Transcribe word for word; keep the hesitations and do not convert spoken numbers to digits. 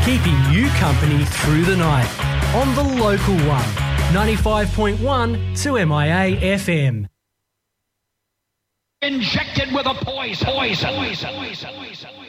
keeping you company through the night on the local one, ninety-five point one to M I A F M. Injected with a poison. poison. poison. poison.